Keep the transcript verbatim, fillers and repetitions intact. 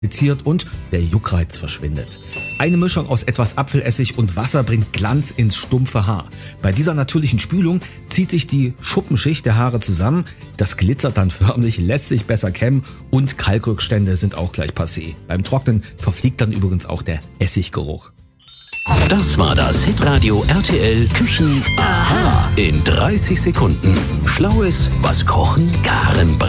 und der Juckreiz verschwindet. Eine Mischung aus etwas Apfelessig und Wasser bringt Glanz ins stumpfe Haar. Bei dieser natürlichen Spülung zieht sich die Schuppenschicht der Haare zusammen, das glitzert dann förmlich, lässt sich besser kämmen und Kalkrückstände sind auch gleich passé. Beim Trocknen verfliegt dann übrigens auch der Essiggeruch. Das war das Hitradio R T L Küchen Aha in dreißig Sekunden. Schlaues, was Kochen, Garen, Braten